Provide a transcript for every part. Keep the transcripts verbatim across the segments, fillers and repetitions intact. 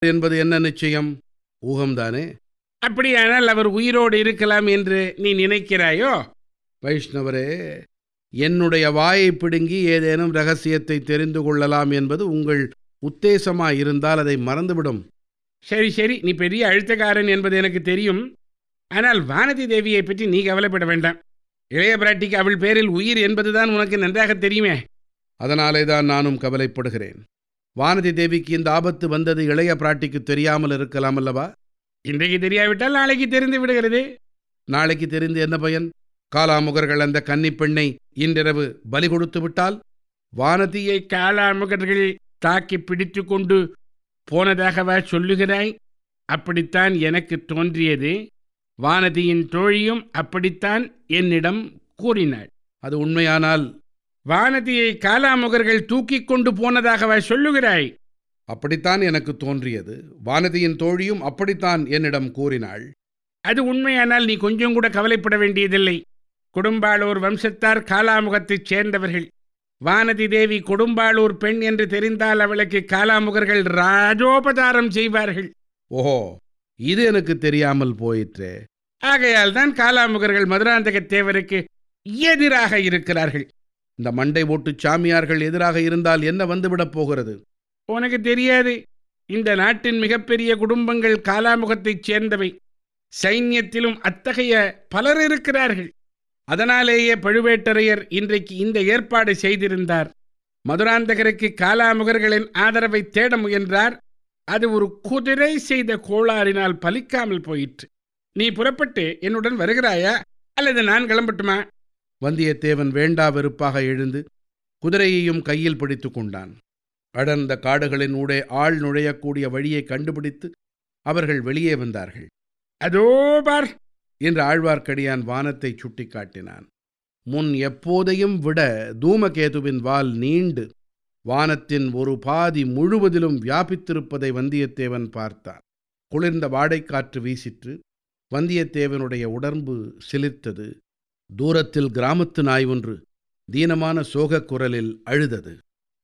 என்பது என்ன நிச்சயம்? ஊகம்தானே? அப்படியானால் அவர் உயிரோடு இருக்கலாம் என்று நீ நினைக்கிறாயோ? வைஷ்ணவரே, என்னுடைய வாயை பிடுங்கி ஏதேனும் ரகசியத்தை தெரிந்து கொள்ளலாம் என்பது உங்கள் உத்தேசமாயிருந்தால் அதை மறந்துவிடும். சரி சரி, நீ பெரிய அழுத்தக்காரன் என்பது எனக்கு தெரியும். ஆனால் வானதி தேவியை பற்றி நீ கவலைப்பட வேண்டாம். இளைய பிராட்டிக்கு அவள் பேரில் உயிர் என்பதுதான் உனக்கு நன்றாக தெரியுமே. அதனாலே தான் நானும் கவலைப்படுகிறேன். வானதி தேவிக்கு இந்த ஆபத்து வந்தது இளைய பிராட்டிக்கு தெரியாமல் இருக்கலாம் அல்லவா? இன்றைக்கு தெரியாவிட்டால் நாளைக்கு தெரிந்து விடுகிறது. நாளைக்கு தெரிந்து என்ன பயன்? காலாமுகர்கள் அந்த கன்னிப் பெண்ணை இன்றிரவு பலி கொடுத்து விட்டால்? வானதியை காலாமுகர்கள் தாக்கி பிடித்து கொண்டு போனதாகவா சொல்லுகிறாய்? அப்படித்தான் எனக்கு தோன்றியது. வானதியின் தோழியும் அப்படித்தான் என்னிடம் கூறினாள். அது உண்மையானால் வானதியை காலாமுகர்கள் தூக்கி கொண்டு போனதாகவா சொல்லுகிறாய்? அப்படித்தான் எனக்கு தோன்றியது. வானதியின் தோழியும் அப்படித்தான் என்னிடம் கூறினாள். அது உண்மையானால் நீ கொஞ்சம் கூட கவலைப்பட வேண்டியதில்லை. கொடும்பாளூர் வம்சத்தார் காலாமுகத்தைச் சேர்ந்தவர்கள். வானதி தேவி கொடும்பாளூர் பெண் என்று தெரிந்தால் அவளுக்கு காலாமுகர்கள் ராஜோபதாரம் செய்வார்கள். ஓஹோ, இது எனக்கு தெரியாமல் போயிற்றே. ஆகையால் தான் காலாமுகர்கள் மதுராந்தகத்தேவருக்கு எதிராக இருக்கிறார்கள். இந்த மண்டை ஓட்டு சாமியார்கள் எதிராக இருந்தால் என்ன வந்துவிடப் போகிறது? உனக்கு தெரியாது. இந்த நாட்டின் மிகப்பெரிய குடும்பங்கள் காலாமுகத்தைச் சேர்ந்தவை. சைன்யத்திலும் அத்தகைய பலர் இருக்கிறார்கள். அதனாலேயே பழுவேட்டரையர் இன்றைக்கு இந்த ஏற்பாடு செய்திருந்தார். மதுராந்தகருக்கு காலாமுகர்களின் ஆதரவை தேட முயன்றார். அது ஒரு குதிரை செய்த கோளாறினால் பலிக்காமல் போயிற்று. நீ புறப்பட்டு என்னுடன் வருகிறாயா அல்லது நான் கிளம்பட்டுமா? வந்தியத்தேவன் வேண்டா வெறுப்பாக எழுந்து குதிரையையும் கையில் பிடித்து கொண்டான். அடர்ந்த காடுகளின் ஊடே ஆள் நுழையக்கூடிய வழியை கண்டுபிடித்து அவர்கள் வெளியே வந்தார்கள். அதோ பார் என்று ஆழ்வார்க்கடியான் வானத்தை சுட்டி காட்டினான். முன் எப்போதையும் விட தூமகேதுவின் வால் நீண்டு வானத்தின் ஒரு பாதி முழுவதிலும் வியாபித்திருப்பதை வந்தியத்தேவன் பார்த்தான். குளிர்ந்த வாடைக்காற்று வீசிற்று. வந்தியத்தேவனுடைய உடம்பு சிலிர்த்தது. தூரத்தில் கிராமத்து நாய் ஒன்று தீனமான சோகக் குரலில் அழுதது.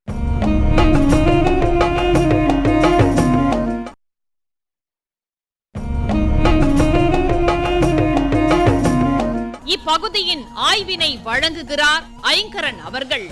இப்பகுதியின் ஆய்வினை வழங்குகிறார் ஐங்கரன் அவர்கள்.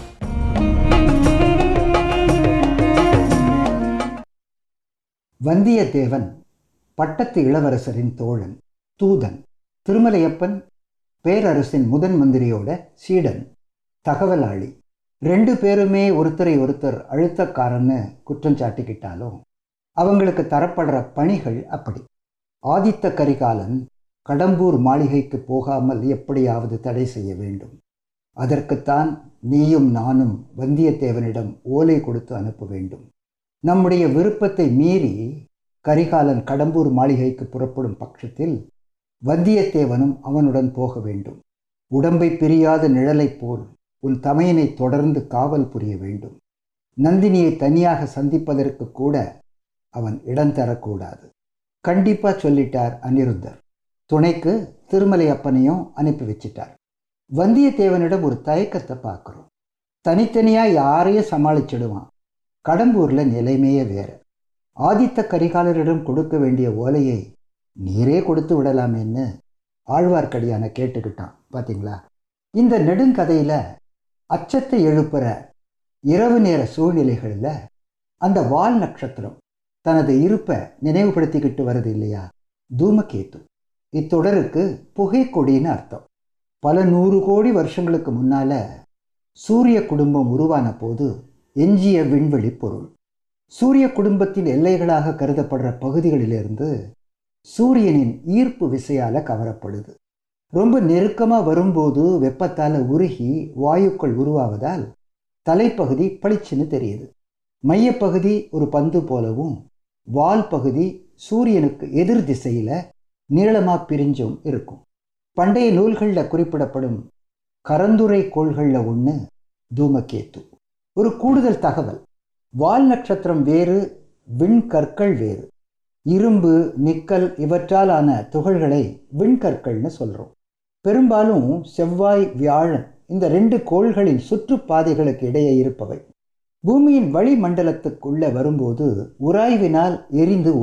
வந்தியத்தேவன் பட்டத்து இளவரசரின் தோழன், தூதன், திருமலையப்பன் பேரரசின் முதன் மந்திரியோட சீடன், தகவலாளி. ரெண்டு பேருமே ஒருத்தரை ஒருத்தர் அழுத்தக்காரன்னு குற்றம் சாட்டிக்கிட்டாலும் அவங்களுக்கு தரப்படுற பணிகள் அப்படி. ஆதித்த கரிகாலன் கடம்பூர் மாளிகைக்கு போகாமல் எப்படியாவது தடை செய்ய வேண்டும். அதற்குத்தான் நீயும் நானும் வந்தியத்தேவனிடம் ஓலை கொடுத்து அனுப்ப வேண்டும். நம்முடைய விருப்பத்தை மீறி கரிகாலன் கடம்பூர் மாளிகைக்கு புறப்படும் பட்சத்தில் வந்தியத்தேவனும் அவனுடன் போக வேண்டும். உடம்பை பிரியாத நிழலைப் போல் உன் தமையனை தொடர்ந்து காவல் புரிய வேண்டும். நந்தினியை தனியாக சந்திப்பதற்கு கூட அவன் இடம் தரக்கூடாது. கண்டிப்பா சொல்லிட்டார் அனிருத்தர். துணைக்கு திருமலையப்பனையும் அனுப்பி வச்சிட்டார். வந்தியத்தேவனிடம் ஒரு தயக்கத்தை பார்க்குறோம். தனித்தனியாக யாரையும் சமாளிச்சிடுவான். கடம்பூர்ல நிலைமையே வேற. ஆதித்த கரிகாலரிடம் கொடுக்க வேண்டிய ஓலையை நீரே கொடுத்து விடலாமேன்னு ஆழ்வார்க்கடியான கேட்டுக்கிட்டான். பார்த்தீங்களா? இந்த நெடுங்கதையில அச்சத்தை எழுப்புற இரவு நேர சூழ்நிலைகளில் அந்த வால் நட்சத்திரம் தனது இருப்பை நினைவுபடுத்திக்கிட்டு வருது இல்லையா? தூமகேது. இத்தொடருக்கு புகைக்கொடின்னு அர்த்தம். பல நூறு கோடி வருஷங்களுக்கு முன்னால சூரிய குடும்பம் உருவான போது எஞ்சிய விண்வெளி பொருள் சூரிய குடும்பத்தின் எல்லைகளாக கருதப்படுற பகுதிகளிலிருந்து சூரியனின் ஈர்ப்பு விசையால கவரப்படுது. ரொம்ப நெருக்கமா வரும்போது வெப்பத்தால உருகி வாயுக்கள் உருவாவதால் தலைப்பகுதி பளிச்சுன்னு தெரியுது. மையப்பகுதி ஒரு பந்து போலவும் வால் பகுதி சூரியனுக்கு எதிர் திசையில நீளமா பிரிஞ்சும் இருக்கும். பண்டைய நூல்களில் குறிப்பிடப்படும் கரந்துரை கோள்களில் ஒன்று தூமகேது. ஒரு கூடுதல் தகவல், வால் நட்சத்திரம் வேறு, விண்கற்கள் வேறு. இரும்பு, நிக்கல் இவற்றாலான துகள்களை விண்கற்கள்னு சொல்கிறோம். பெரும்பாலும் செவ்வாய், வியாழன் இந்த ரெண்டு கோள்களின் சுற்றுப்பாதைகளுக்கு இடையே இருப்பவை. பூமியின் வளிமண்டலத்துக்குள்ளே வரும்போது உராய்வினால் எரிந்து